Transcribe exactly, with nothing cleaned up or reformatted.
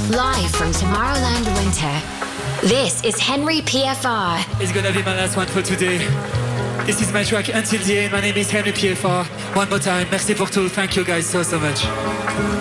Live from Tomorrowland Winter, this is Henry P F R. It's gonna be my last one for today. This is my track Until the End. My name is Henry P F R. One more time, merci pour tout. Thank you guys so, so much.